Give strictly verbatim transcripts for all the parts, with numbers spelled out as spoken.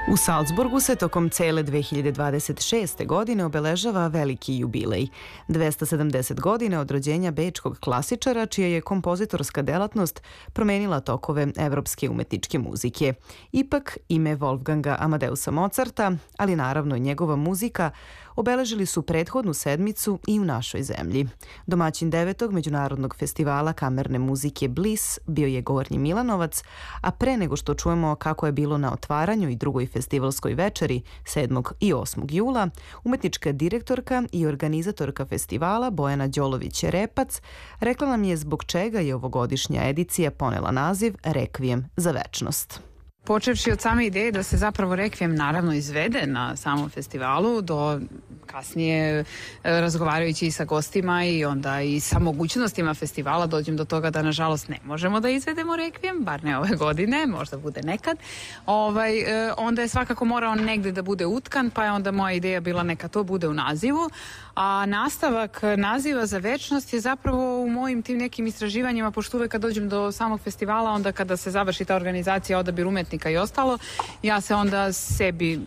U Salzburgu se tokom cele dve hiljade dvadeset šeste. godine obeležava veliki jubilej. dvesta sedamdeset godina od rođenja bečkog klasičara, čija je kompozitorska delatnost promenila tokove evropske umetničke muzike. Ipak, ime Wolfganga Amadeusa Mozarta, ali naravno i njegova muzika, obeležili su prethodnu sedmicu i u našoj zemlji. Domaćin devetog međunarodnog festivala kamerne muzike Bliss bio je Gornji Milanovac, a pre nego što čujemo kako je bilo na otvaranju i drugoj festivalskoj večeri sedmog i osmog jula, umetnička direktorka i organizatorka festivala Bojana Đolović-Repac rekla nam je zbog čega je ovogodišnja edicija ponela naziv Rekvijem za večnost. Počevši od same ideje da se zapravo Rekvijem naravno izvede na samom festivalu, do kasnije razgovarajući i sa gostima i onda i sa mogućnostima festivala dođem do toga da nažalost ne možemo da izvedemo Rekvijem, bar ne ove godine, možda bude nekad. Ovaj, onda je svakako morao negde da bude utkan, pa je onda moja ideja bila neka to bude u nazivu, a nastavak naziva za večnost je zapravo u mojim tim nekim istraživanjima, pošto uvek kad dođem do samog festivala, onda kada se završi ta organizacija, odabir umetnika i ostalo, ja se onda sebi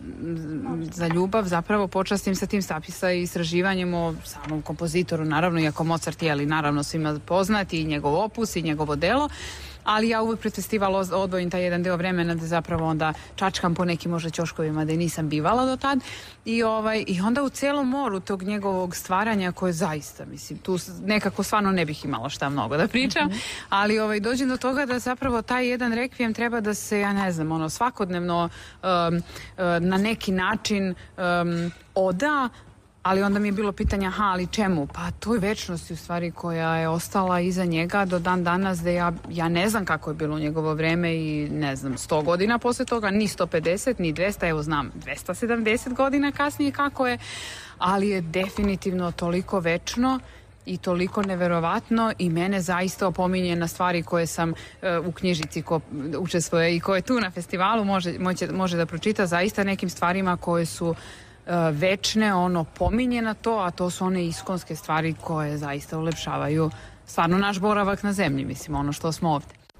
za ljubav zapravo počastim sa tim stapisa i istraživanjem o samom kompozitoru, naravno, iako Mozart je, ali naravno svima poznati i njegov opus i njegovo delo, ali ja uvek pred festival odvojim taj jedan deo vremena da zapravo onda čačkam po nekim možda ćoškovima da i nisam bivala do tad i, ovaj, i onda u celom moru tog njegovog stvaranja koje zaista, mislim, tu nekako stvarno ne bih imala šta mnogo da pričam, mm-hmm. ali ovaj, dođem do toga da zapravo taj jedan rekvijem treba da se, ja ne znam, ono, svakodnevno um, uh, na neki način um, oda. Ali onda mi je bilo pitanje, aha, ali čemu? Pa toj večnosti u stvari koja je ostala iza njega do dan danas, da ja, ja ne znam kako je bilo u njegovo vreme i ne znam, sto godina posle toga, ni sto pedeset, ni dvesta, evo znam, dvesta sedamdeset godina kasnije kako je, ali je definitivno toliko večno i toliko neverovatno i mene zaista opominje na stvari koje sam uh, u knjižici ko učestvuje i ko je tu na festivalu može, može, može da pročita zaista nekim stvarima koje su večne, ono, pominje na to, a to su one iskonske stvari koje zaista ulepšavaju stvarno naš boravak na zemlji, mislim, ono što smo ovde.